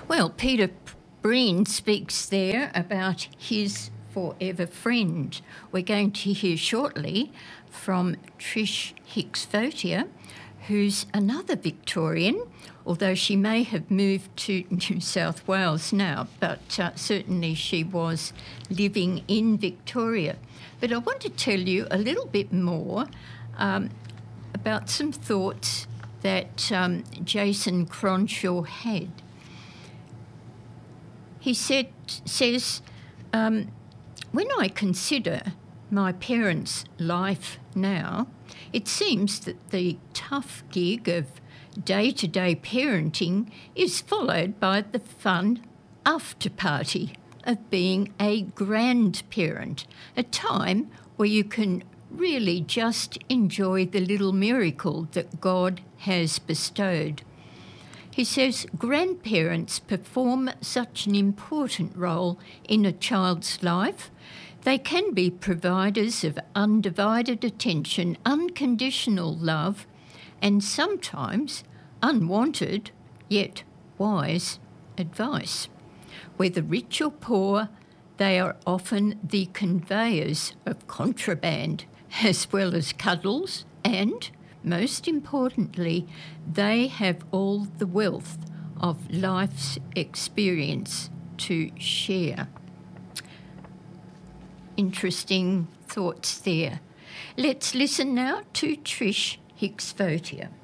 Well, Peter Breen speaks there about his forever friend. We're going to hear shortly from Trish Hicks-Photier, who's another Victorian, although she may have moved to New South Wales now, but certainly she was living in Victoria. But I want to tell you a little bit more about some thoughts that Jason Cronshaw had. He says, when I consider my parents' life now, it seems that the tough gig of day-to-day parenting is followed by the fun after party of being a grandparent, a time where you can really just enjoy the little miracle that God has bestowed. He says grandparents perform such an important role in a child's life. They can be providers of undivided attention, unconditional love, and sometimes unwanted yet wise advice. Whether rich or poor, they are often the conveyors of contraband as well as cuddles, and most importantly, they have all the wealth of life's experience to share. Interesting thoughts there. Let's listen now to Trish Hicks-Photier.